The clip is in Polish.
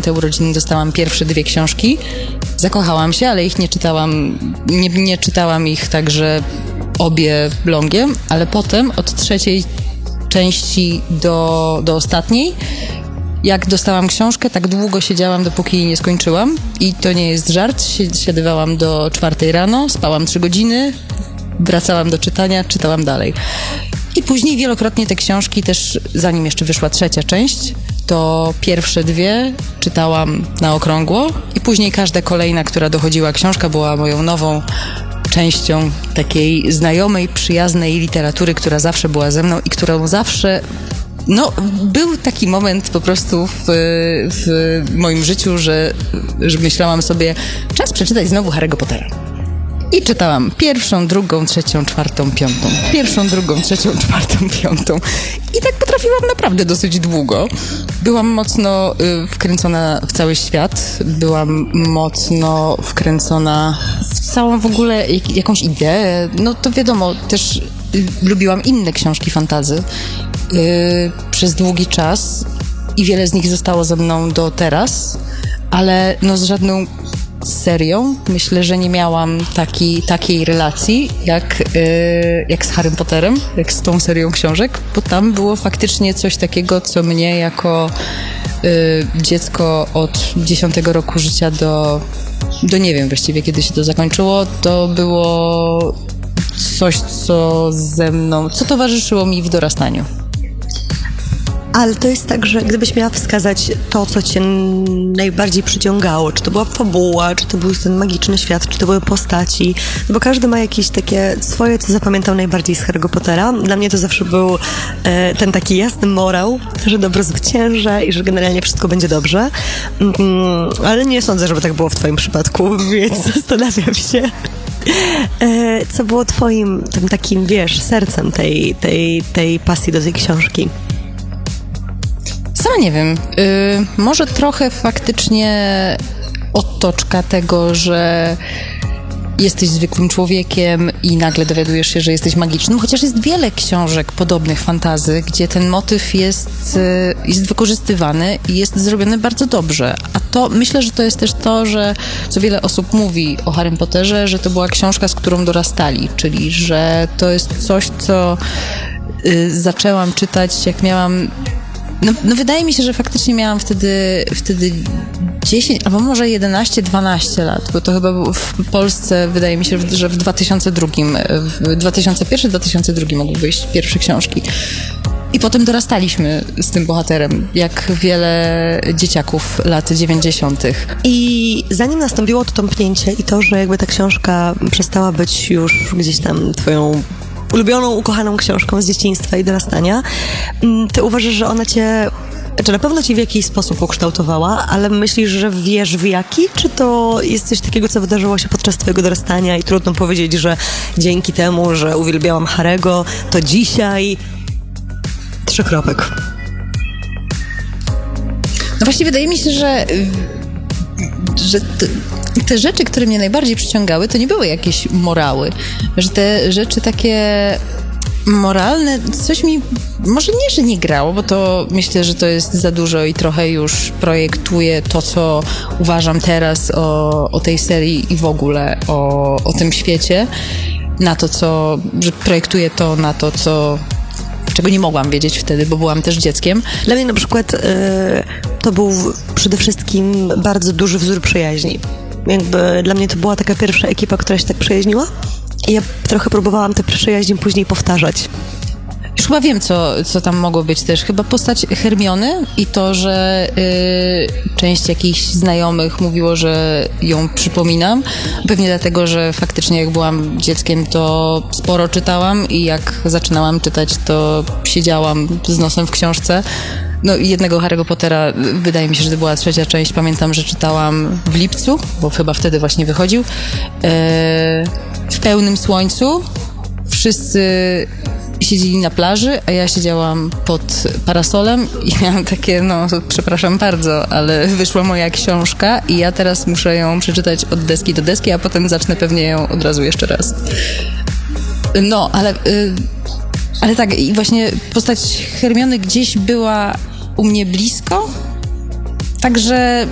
10 urodziny dostałam pierwsze 2 książki. Zakochałam się, ale ich nie czytałam, nie czytałam ich tak, że obie longiem, ale potem od 3. części do ostatniej, jak dostałam książkę, tak długo siedziałam, dopóki jej nie skończyłam. I to nie jest żart. Siadywałam do 4 rano, spałam 3 godziny, wracałam do czytania, czytałam dalej. I później wielokrotnie te książki też, zanim jeszcze wyszła 3. część, to pierwsze 2 czytałam na okrągło i później każda kolejna, która dochodziła książka, była moją nową częścią takiej znajomej, przyjaznej literatury, która zawsze była ze mną i którą zawsze... No, był taki moment po prostu w moim życiu, że myślałam sobie, czas przeczytać znowu Harry'ego Pottera. I czytałam 1., 2., 3., 4., 5. 1., 2., 3., 4., 5. I tak potrafiłam naprawdę dosyć długo. Byłam mocno wkręcona w cały świat. Byłam mocno wkręcona w całą w ogóle jakąś ideę. No to wiadomo, też lubiłam inne książki fantasy przez długi czas i wiele z nich zostało ze mną do teraz, ale no z żadną serią myślę, że nie miałam takiej relacji jak z Harrym Potterem, jak z tą serią książek, bo tam było faktycznie coś takiego, co mnie jako dziecko od 10 roku życia do nie wiem właściwie kiedy się to zakończyło, to było coś, co towarzyszyło mi w dorastaniu. Ale to jest tak, że gdybyś miała wskazać to, co cię najbardziej przyciągało, czy to była fabuła, czy to był ten magiczny świat, czy to były postaci, no bo każdy ma jakieś takie swoje, co zapamiętał najbardziej z Harry'ego Pottera. Dla mnie to zawsze był ten taki jasny morał, że dobro zwycięża i że generalnie wszystko będzie dobrze. Ale nie sądzę, żeby tak było w twoim przypadku, więc zastanawiam się. Co było twoim tym takim, wiesz, sercem tej pasji do tej książki? Sama nie wiem. Może trochę faktycznie otoczka tego, że jesteś zwykłym człowiekiem i nagle dowiadujesz się, że jesteś magicznym, chociaż jest wiele książek podobnych fantasy, gdzie ten motyw jest wykorzystywany i jest zrobiony bardzo dobrze. A to myślę, że to jest też to, że co wiele osób mówi o Harrym Potterze, że to była książka, z którą dorastali, czyli że to jest coś, co zaczęłam czytać, jak miałam... No wydaje mi się, że faktycznie miałam wtedy 10, albo może 11-12 lat, bo to chyba było w Polsce, wydaje mi się, że w 2002, w 2001-2002 mogły wyjść pierwsze książki. I potem dorastaliśmy z tym bohaterem, jak wiele dzieciaków lat 90. I zanim nastąpiło to tąpnięcie i to, że jakby ta książka przestała być już gdzieś tam twoją ulubioną, ukochaną książką z dzieciństwa i dorastania, ty uważasz, że ona cię, czy na pewno cię w jakiś sposób ukształtowała, ale myślisz, że wiesz w jaki? Czy to jest coś takiego, co wydarzyło się podczas twojego dorastania i trudno powiedzieć, że dzięki temu, że uwielbiałam Harry'ego, to dzisiaj 3 kropek. No właśnie wydaje mi się, że te rzeczy, które mnie najbardziej przyciągały, to nie były jakieś morały. Że te rzeczy takie moralne, coś mi może nie, że nie grało, bo to myślę, że to jest za dużo i trochę już projektuję to, co uważam teraz o tej serii i w ogóle o tym świecie, na to, że projektuję to na to, czego nie mogłam wiedzieć wtedy, bo byłam też dzieckiem. Dla mnie na przykład to był przede wszystkim bardzo duży wzór przyjaźni. Jakby dla mnie to była taka pierwsza ekipa, która się tak przyjaźniła i ja trochę próbowałam tę przyjaźń później powtarzać. Już chyba wiem, co tam mogło być też. Chyba postać Hermiony i to, że część jakichś znajomych mówiło, że ją przypominam. Pewnie dlatego, że faktycznie jak byłam dzieckiem, to sporo czytałam i jak zaczynałam czytać, to siedziałam z nosem w książce. No i jednego Harry'ego Pottera, wydaje mi się, że to była 3. część, pamiętam, że czytałam w lipcu, bo chyba wtedy właśnie wychodził, w pełnym słońcu. Wszyscy siedzieli na plaży, a ja siedziałam pod parasolem i miałam takie, no przepraszam bardzo, ale wyszła moja książka i ja teraz muszę ją przeczytać od deski do deski, a potem zacznę pewnie ją od razu jeszcze raz. No, ale tak, i właśnie postać Hermiony gdzieś była u mnie blisko, także